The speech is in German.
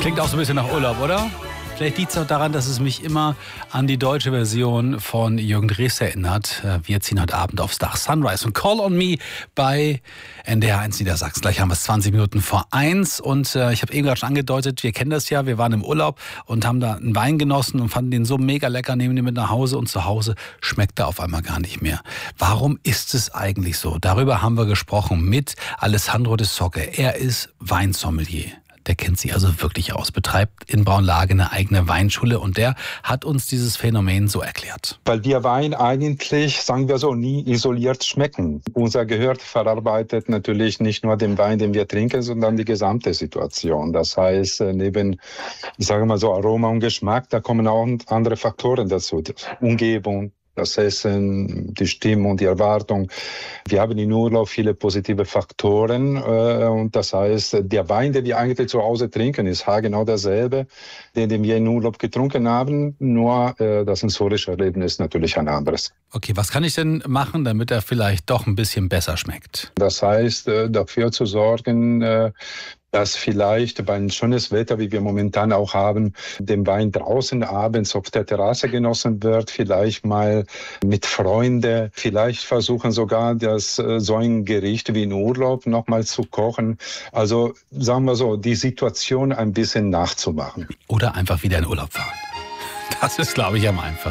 Klingt auch so ein bisschen nach Urlaub, oder? Vielleicht liegt es auch daran, dass es mich immer an die deutsche Version von Jürgen Drews erinnert. Wir ziehen heute Abend aufs Dach. Sunrise und Call on Me bei NDR 1 Niedersachsen. Gleich haben wir es 20 Minuten vor 1. Und ich habe eben gerade schon angedeutet, wir kennen das ja. Wir waren im Urlaub und haben da einen Wein genossen und fanden den so mega lecker, nehmen den mit nach Hause und zu Hause schmeckt er auf einmal gar nicht mehr. Warum ist es eigentlich so? Darüber haben wir gesprochen mit Alessandro de Socche. Er ist Weinsommelier. Der kennt sich also wirklich aus, betreibt in Braunlage eine eigene Weinschule und der hat uns dieses Phänomen so erklärt. Weil wir Wein eigentlich, sagen wir so, nie isoliert schmecken. Unser Gehirn verarbeitet natürlich nicht nur den Wein, den wir trinken, sondern die gesamte Situation. Das heißt, neben, ich sage mal so, Aroma und Geschmack, da kommen auch andere Faktoren dazu. Die Umgebung, das Essen, die Stimmung, die Erwartung. Wir haben in Urlaub viele positive Faktoren und das heißt, der Wein, den wir eigentlich zu Hause trinken, ist genau derselbe, den wir in Urlaub getrunken haben, nur das sensorische Erlebnis ist natürlich ein anderes. Okay, was kann ich denn machen, damit er vielleicht doch ein bisschen besser schmeckt? Das heißt, dafür zu sorgen, dass vielleicht bei einem schönes Wetter, wie wir momentan auch haben, den Wein draußen abends auf der Terrasse genossen wird, vielleicht mal mit Freunden, vielleicht versuchen sogar so ein Gericht wie in Urlaub nochmal zu kochen. Also sagen wir so, die Situation ein bisschen nachzumachen. Oder einfach wieder in Urlaub fahren. Das ist, glaube ich, am einfachsten.